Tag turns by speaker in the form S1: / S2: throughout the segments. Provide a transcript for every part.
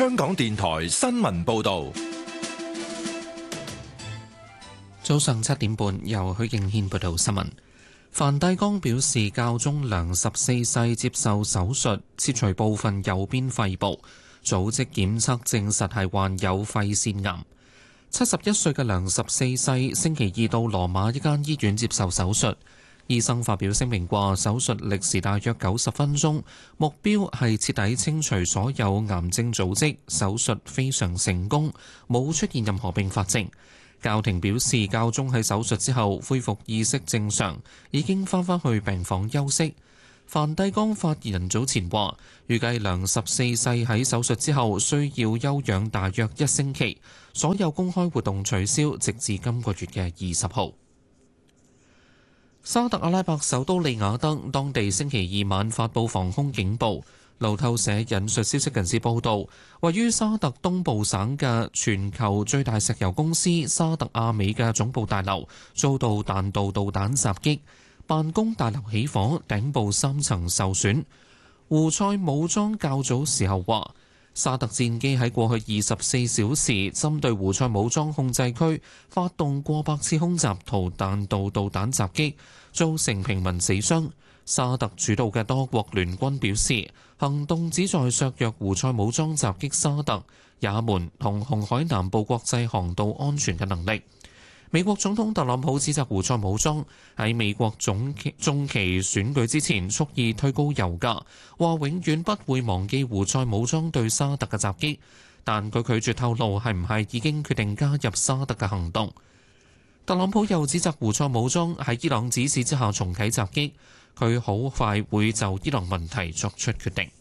S1: 香港電台新聞報道。
S2: 早上7點半，由許敬軒報道新聞。梵蒂岡表示，教宗良14世接受手術切除部分右邊肺部，組織檢測證實係患有肺腺癌。71歲嘅良14世星期二到羅馬一間醫院接受手術，醫生發表聲明話，手術歷時大約90分鐘，目標係徹底清除所有癌症組織，手術非常成功，冇出現任何併發症。教廷表示，教宗喺手術之後恢復意識正常，已經返去病房休息。梵蒂岡發言人早前話，預計良14世喺手術之後需要休養大約1星期，所有公開活動取消，直至今個月嘅20號。沙特阿拉伯首都利雅得當地星期二晚發布防空警報。路透社引述消息人士報道，位於沙特東部省嘅全球最大石油公司沙特阿美嘅總部大樓遭到彈道導彈襲擊，辦公大樓起火，頂部3層受損。胡塞武裝較早時候話，沙特戰機喺過去24小時針對胡塞武裝控制區發動過百次空襲同彈道導彈襲擊，造成平民死傷。沙特主導嘅多國聯軍表示，行動旨在削弱胡塞武裝襲擊沙特、也門同紅海南部國際航道安全嘅能力。美國總統特朗普指責胡塞武裝喺美國中期選舉之前蓄意推高油價，話永遠不會忘記胡塞武裝對沙特嘅襲擊，但佢拒絕透露係唔係已經決定加入沙特嘅行動。特朗普又指責胡塞武裝喺伊朗指示之下重啟襲擊，佢好快會就伊朗問題作出決定。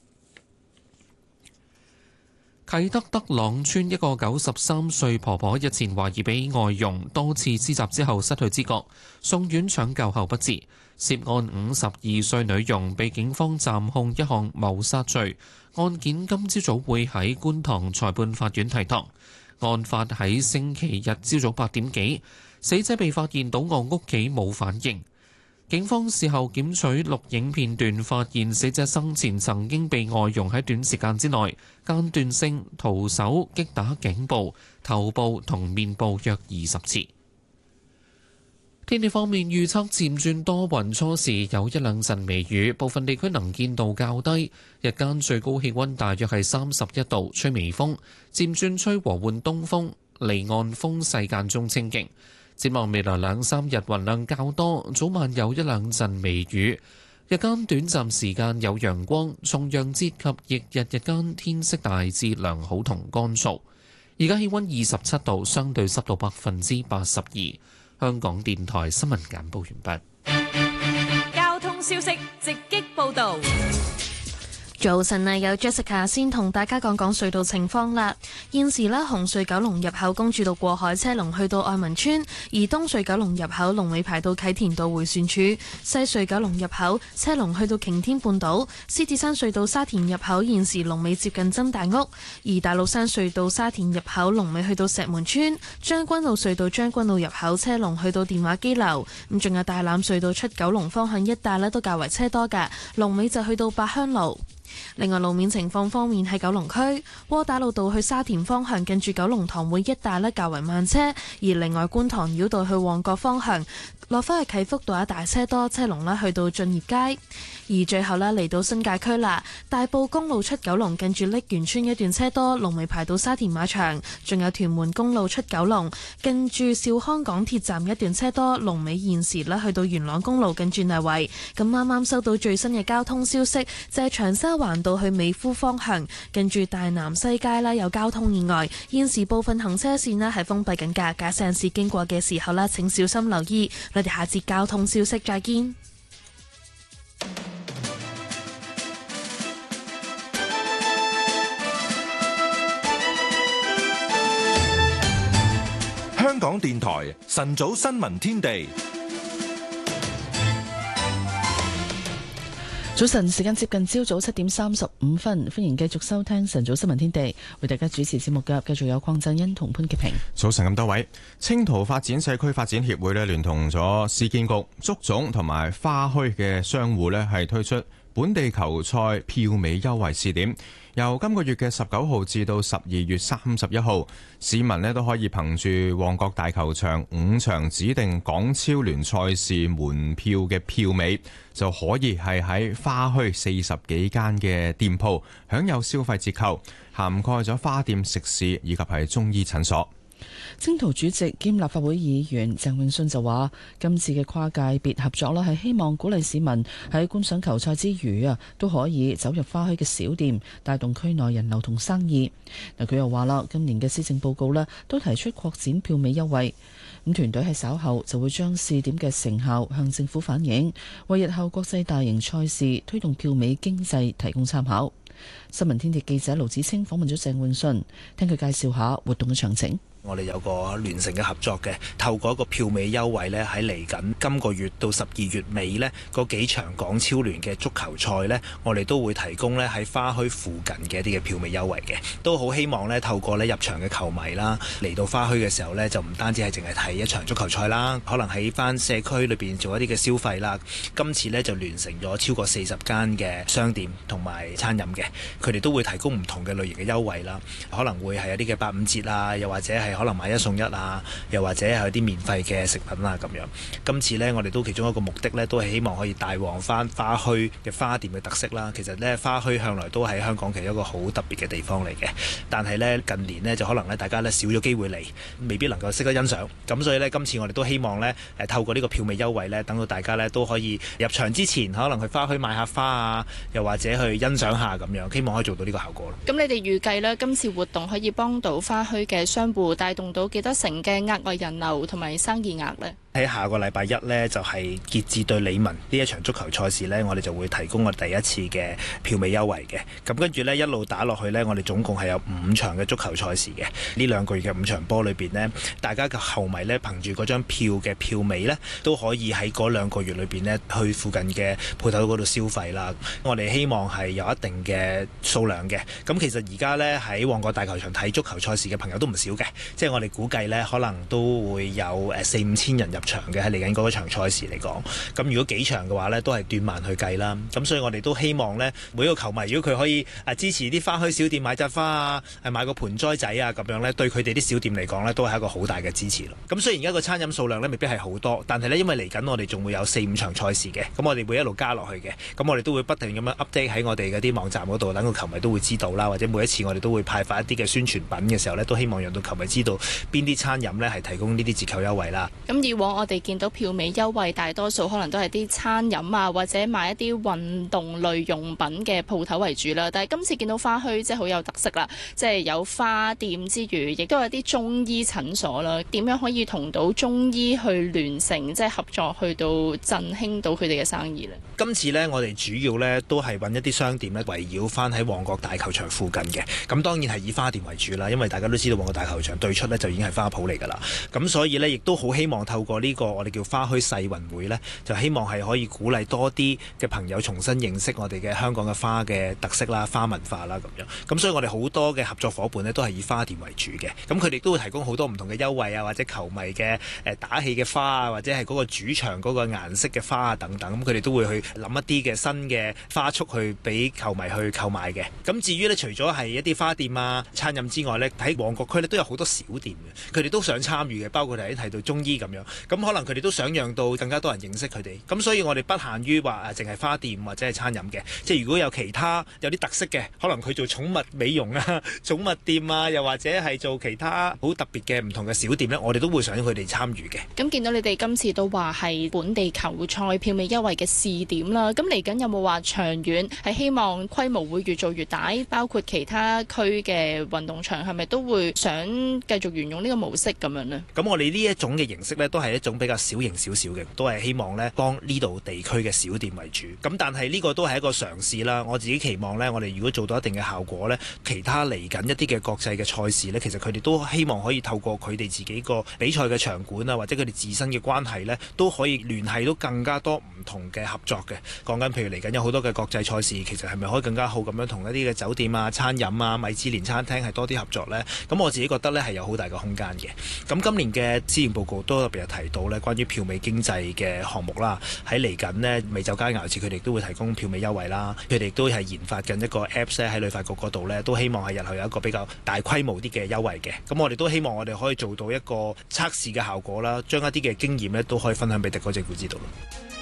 S2: 啟德德朗村一個93歲婆婆日前懷疑俾外傭多次施襲之後失去知覺，送院搶救後不治。涉案52歲女傭被警方暫控一項謀殺罪，案件今朝早會喺觀塘裁判法院提堂。案發喺星期日朝早8點幾，死者被發現倒卧屋企冇反應。警方事後檢取錄影片段，發現死者生前曾經被外傭喺短時間之內間斷性徒手擊打頸部、頭部同面部約20次。天氣方面預測漸轉多雲，初時有一兩陣微雨，部分地區能見度較低。日間最高氣溫大約係31度，吹微風，漸轉吹和緩東風，離岸風勢間中清勁。展望未來2-3日雲量較多，早晚有一兩陣微雨，日間短暫時間有陽光。重陽節及翌日日間天色大致良好同乾燥。而家氣溫27度，相對濕度82%。香港電台新聞簡報完
S3: 畢。交通消息直擊報導。
S4: 早晨啊，有 Jessica 先同大家講隧道情況啦。現時呢，紅隧九龍入口公主道過海車龍去到愛民村，而東隧九龍入口龍尾排到啟田道迴旋處，西隧九龍入口車龍去到擎天半島，獅子山隧道沙田入口現時龍尾接近曾大屋，而大老山隧道沙田入口龍尾去到石門村，將軍澳隧道將軍澳入口車龍去到電話機樓，咁仲有大欖隧道出九龍方向一帶呢都較為車多㗎，龍尾就去到八鄉路。另外路面情況方面，喺九龍區窩打老道去沙田方向近住九龍塘會一帶較為慢車，而另外觀塘繞道去旺角方向落返去啟福道一帶車多，車龍去到駿業街。而最後嚟到新界區啦，大埔公路出九龍近住瀝源村一段車多，龍尾排到沙田馬場，仲有屯門公路出九龍近住兆康港鐵站一段車多，龍尾現時去到元朗公路近住泥圍。咁啱啱收到最新嘅交通消息，就係長沙環道去美孚方向近住大南西街有交通意外，現時部分行車線係封閉緊㗎，駕駛人士經過嘅時候請小心留意。我哋下節交通消息再見。
S1: 香港電台晨早新聞天地。
S5: 早晨，時間接近朝早7點35分，歡迎繼續收聽晨早新聞天地，為大家主持節目嘅繼續有鄺振恩同潘潔平。
S6: 早晨咁多位，青桃發展社區發展協會聯同咗市建局、足總同埋花墟嘅商戶係推出本地球賽票尾優惠試點， 由今個月嘅19號至到12月31號，市民呢都可以憑住旺角大球場5場指定港超聯賽事門票嘅票尾，就可以係喺花墟40幾間嘅店鋪享有消費折扣，涵蓋咗花店、食肆以及係中醫診所。
S5: 青圖主席兼立法會議員鄭泳舜就話：今次嘅跨界別合作係希望鼓勵市民喺觀賞球賽之餘都可以走入花墟嘅小店，帶動區內人流同生意。佢又話啦，今年嘅施政報告都提出擴展票尾優惠，咁團隊喺稍後就會將試點嘅成效向政府反映，為日後國際大型賽事推動票尾經濟提供參考。新聞天地記者盧子清訪問咗鄭泳舜，聽佢介紹下活動嘅詳情。
S7: 我哋有個聯乘嘅合作嘅，透過一個票尾優惠呢，喺嚟緊今個月到12月尾呢，嗰幾場港超聯嘅足球賽呢，我哋都會提供呢喺花墟附近嘅一啲嘅票尾優惠嘅，都好希望呢透過呢入場嘅球迷啦，嚟到花墟嘅時候呢，就唔單止係淨係睇一場足球賽啦，可能喺翻社區裏邊做一啲嘅消費啦。今次呢，就聯乘咗超過40間嘅商店同埋餐飲嘅，佢哋都會提供唔同嘅類型嘅優惠啦，可能會係一啲嘅85折啊，又或者係可能買1送1啊，又或者係有啲免費嘅食品啊咁樣。今次呢，我哋都其中一個目的呢，都係希望可以帶旺翻花墟嘅花店嘅特色啦。其實呢，花墟向來都喺香港其實一個好特別嘅地方嚟嘅，但係呢，近年呢，就可能呢大家呢少咗機會嚟，未必能夠識得欣賞。咁所以呢，今次我哋都希望呢，透過呢個票尾優惠呢，等到大家呢都可以入場之前可能去花墟買下花啊，又或者去欣賞下咁樣，希望可以做到呢個效果咯。
S8: 咁你哋預計呢，今次活動可以幫到花墟嘅商戶帶動到幾多成嘅額外人流同埋生意額呢？
S7: 喺下個禮拜一呢，就係傑志對理文呢一場足球賽事呢，我哋就會提供我第一次嘅票尾優惠嘅。咁跟住呢，一路打落去呢，我哋總共係有5場嘅足球賽事嘅。呢2個月嘅5場波裏邊呢，大家嘅球迷呢，憑住嗰張票嘅票尾呢，都可以喺嗰2個月裏邊呢，去附近嘅鋪頭嗰度消費啦。我哋希望係有一定嘅數量嘅。咁其實而家呢，喺旺角大球場睇足球賽事嘅朋友都唔少嘅，即係我哋估計呢，可能都會有4-5千人入場嘅，喺嚟緊嗰場賽事嚟講。咁如果幾場嘅話呢，都係斷萬去計啦。咁所以我哋都希望呢，每一個球迷如果佢可以支持啲花墟小店買紮花啊，買個盆栽仔啊咁樣呢，對佢哋啲小店嚟講呢，都係一個好大嘅支持咯。咁雖然而家個餐飲數量呢未必係好多，但係呢，因為嚟緊我哋仲會有4-5場賽事嘅，咁我哋會一路加落去嘅。咁我哋都會不斷咁樣 update 喺我哋嗰啲網站嗰度，等個球迷都會知道啦。或者每一次我哋都會派發一啲嘅宣傳品嘅時候呢，都希望讓到球迷知道邊啲餐飲呢係提供呢啲折扣優惠啦。
S8: 咁以往我哋見到票尾優惠大多數可能都係啲餐飲啊，或者買一啲運動類用品嘅鋪頭為主啦。但係今次見到花墟即係好有特色啦，即係有花店之餘，亦都有啲中醫診所啦。點樣可以同到中醫去聯乘，即係合作去到振興到佢哋嘅生意呢？
S7: 今次呢，我哋主要呢都係揾一啲商店呢，圍繞翻喺旺角大球場附近嘅。咁當然係以花店為主啦，因為大家都知道旺角大球場對出呢就已經係花圃嚟㗎啦。咁所以呢，亦都好希望透過呢個我哋叫花墟世運會呢，就希望係可以鼓勵多啲嘅朋友重新認識我哋嘅香港嘅花嘅特色啦、花文化啦咁樣。咁所以我哋好多嘅合作伙伴呢，都係以花店為主嘅。咁佢哋都會提供好多唔同嘅優惠啊，或者球迷嘅打氣嘅花啊，或者係嗰個主場嗰個顏色嘅花啊等等。咁佢哋都會去諗一啲嘅新嘅花束去俾球迷去購買嘅。咁至於呢，除咗係一啲花店啊、餐飲之外呢，喺旺角區呢都有好多小店嘅，佢哋都想參與嘅，包括頭先提到中醫咁樣。咁可能佢哋都想讓到更加多人認識佢哋。咁所以我哋不限於話淨係花店或者係餐飲嘅，即係如果有其他有啲特色嘅，可能佢做寵物美容啊、寵物店啊，又或者係做其他好特別嘅唔同嘅小店呢，我哋都會想佢哋參與嘅。
S8: 咁見到你哋今次都話係本地球賽票尾優惠嘅試點啦，咁嚟緊有冇話長遠係希望規模會越做越大，包括其他區嘅運動場係咪都會想繼續沿用呢個模式咁樣呢？
S7: 咁我哋呢一種嘅形式呢，都係一種比較小型少少嘅，都係希望呢幫呢度地區嘅小店為主。咁但係呢個都係一個嘗試啦。我自己期望呢，我哋如果做到一定嘅效果呢，其他嚟緊一啲嘅國際嘅賽事呢，其實佢哋都希望可以透過佢哋自己個比賽嘅場館啊，或者佢哋自身嘅關係呢，都可以聯繫到更加多唔同嘅合作嘅。講緊譬如嚟緊有好多嘅國際賽事，其實係咪可以更加好咁樣同一啲嘅酒店啊、餐飲啊、米芝蓮餐廳係多啲合作呢？咁我自己覺得呢係有好大嘅空間嘅。咁今年嘅施政報告都特別有提到呢關於票尾經濟嘅項目啦。喺嚟緊呢，美酒佳肴節佢哋都會提供票尾優惠啦。佢哋都係研發緊一個 Apps 咧，喺旅發局嗰度呢，都希望係日後有一個比較大規模啲嘅優惠嘅。咁我哋都希望我哋可以做到一個測試嘅效果啦，將一啲嘅經驗呢都可以分享俾特區政府知道咯。